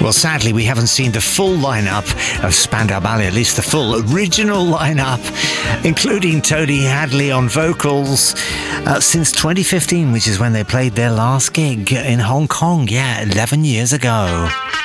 Well, sadly, we haven't seen the full lineup of Spandau Ballet, at least the full original lineup, including Tony Hadley on vocals, since 2015, which is when they played their last gig in Hong Kong. Yeah, 11 years ago.